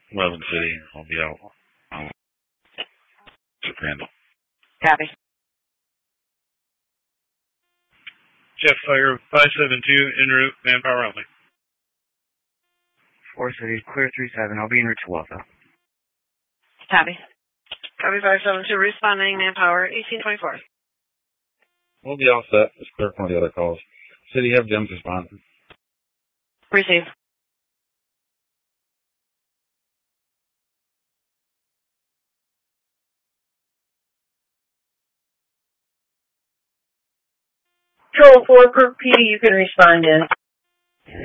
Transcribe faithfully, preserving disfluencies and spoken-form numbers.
Lebanon City. I'll be out. I'll Randall. Copy. Jeff Fire five seven two en route, manpower only. Four cities, clear three seven. I'll be en route to Wausau. Copy. Copy five seven two, responding, manpower eighteen twenty-four. We'll be all set. Just clear one of the other calls. City, have Gems respond. Receive. Control four, Kirk P D, you can respond in.